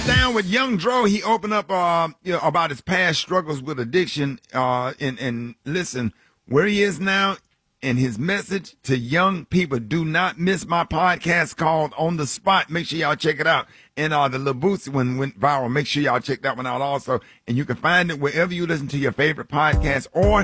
sat down with Young Dro. He opened up about his past struggles with addiction. And listen, where he is now and his message to young people. Do not miss my podcast called On the Spot. Make sure y'all check it out. And the Lil Boosie one went viral. Make sure y'all check that one out also. And you can find it wherever you listen to your favorite podcast or